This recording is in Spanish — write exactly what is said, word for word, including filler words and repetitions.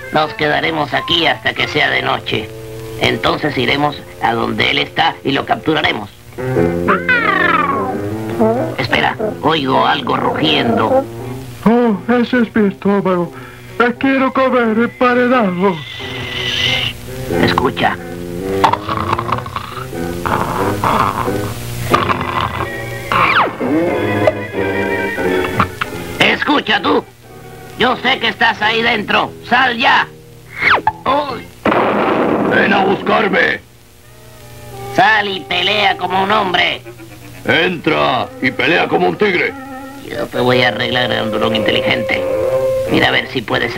Nos quedaremos aquí hasta que sea de noche. Entonces iremos a donde él está y lo capturaremos. Espera, oigo algo rugiendo. Oh, ese es mi estómago. Me quiero comer emparedado. Escucha. Escucha tú. Yo sé que estás ahí dentro. ¡Sal ya! ¡Uy! ¡Ven a buscarme! Sal y pelea como un hombre. ¡Entra y pelea como un tigre! Yo te voy a arreglar, Grandulón inteligente. Mira a ver si puedes